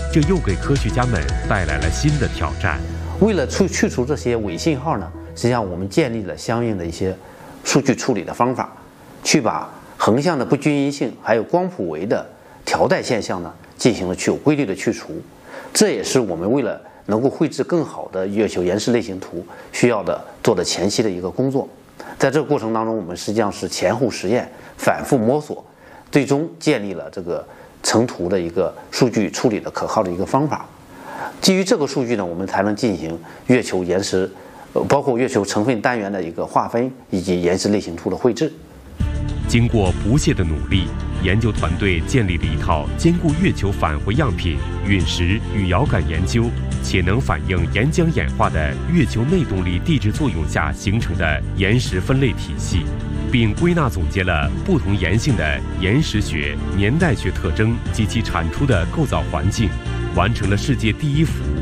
这又给科学家们带来了新的挑战。 为了去除这些伪信号呢，实际上我们建立了相应的一些数据处理的方法，去把横向的不均匀性还有光谱维的调带现象呢进行了有规律的去除。这也是我们为了能够绘制更好的月球岩石类型图需要的做的前期的一个工作。在这个过程当中，我们实际上是前后实验，反复摸索，最终建立了这个成图的一个数据处理的可靠的一个方法。基于这个数据呢，我们才能进行月球岩石，包括月球成分单元的一个划分以及岩石类型图的绘制。 经过不懈的努力，研究团队建立了一套兼顾月球返回样品、陨石与遥感研究，且能反映岩浆演化的月球内动力地质作用下形成的岩石分类体系，并归纳总结了不同岩性的岩石学、年代学特征及其产出的构造环境，完成了世界第一幅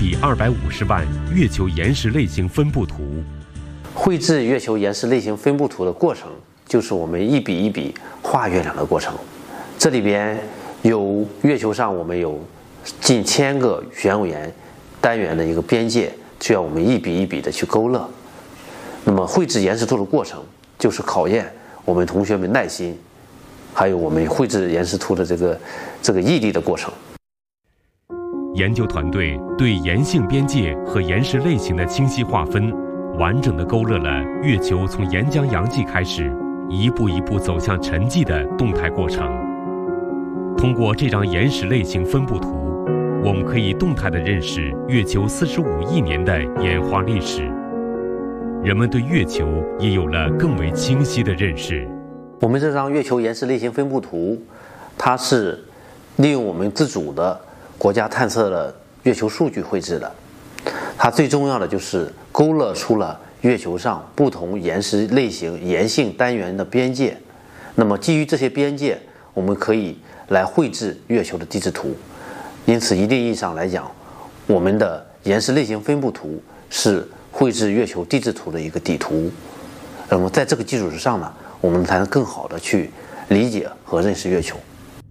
1:250万月球岩石类型分布图。 绘制月球岩石类型分布图的过程，就是我们一笔一笔画月亮的过程。这里边有月球上我们有近1000个玄武岩单元的一个边界，需要我们一笔一笔的去勾勒。那么绘制岩石图的过程，就是考验我们同学们耐心，还有我们绘制岩石图的这个毅力的过程。 研究团队对岩性边界和岩石类型的清晰划分，完整地勾勒了月球从岩浆阳际开始，一步一步走向沉寂的动态过程。通过这张岩石类型分布图，我们可以动态地认识月球45亿年的演化历史。人们对月球也有了更为清晰的认识。 我们这张月球岩石类型分布图，它是利用我们自主的国家探测的月球数据绘制的。它最重要的就是勾勒出了月球上不同岩石类型、岩性单元的边界。那么基于这些边界，我们可以来绘制月球的地质图。因此，一定意义上来讲，我们的岩石类型分布图是绘制月球地质图的一个底图。那么在这个基础之上呢，我们才能更好的去理解和认识月球。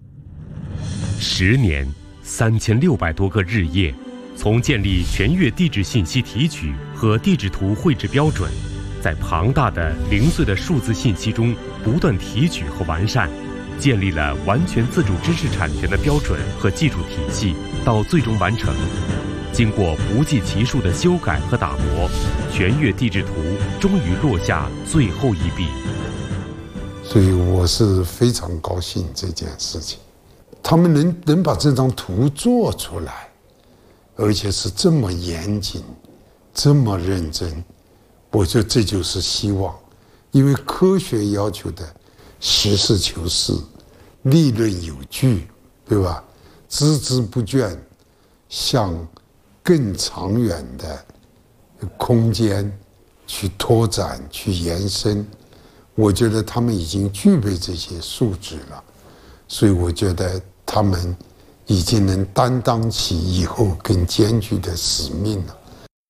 10年，3600多个日夜，从建立全月地质信息提取和地质图绘制标准，在庞大的零碎的数字信息中不断提取和完善，建立了完全自主知识产权的标准和技术体系，到最终完成。经过不计其数的修改和打磨，全月地质图终于落下最后一笔。 所以我是非常高兴这件事情，他们能把这张图做出来，而且是这么严谨，这么认真，我觉得这就是希望。因为科学要求的实事求是、立论有据，对吧？孜孜不倦，向更长远的空间去拓展、去延伸。我觉得他们已经具备这些素质了，所以我觉得他们已经能担当起以后更艰巨的使命了。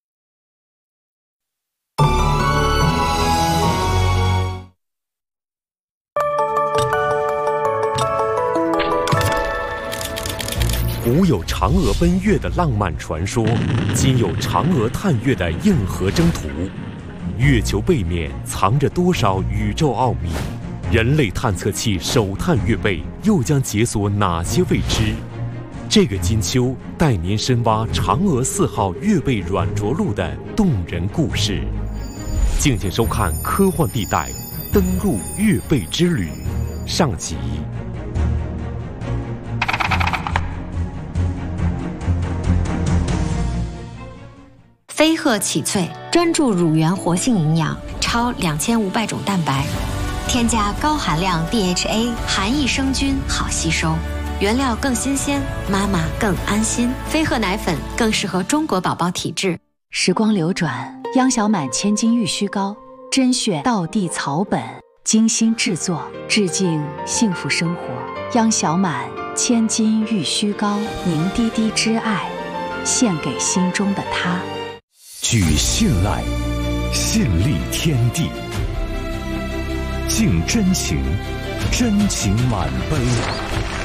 古有嫦娥奔月的浪漫传说，今有嫦娥探月的硬核征途。月球背面藏着多少宇宙奥秘？人类探测器首探月背，又将解锁哪些未知？这个金秋带您深挖嫦娥4号月背软着陆的动人故事。敬请收看《科幻地带》登陆月背之旅上集。 飞鹤启萃专注乳源活性营养，超2500种蛋白，添加高含量 DHA， 含益生菌，好吸收，原料更新鲜，妈妈更安心。飞鹤奶粉更适合中国宝宝体质。 时光流转，央小满千金玉须膏，甄选道地草本，精心制作，致敬幸福生活。央小满千金玉须膏，凝滴滴之爱，献给心中的他。 举信赖，信立天地，敬真情，真情满杯。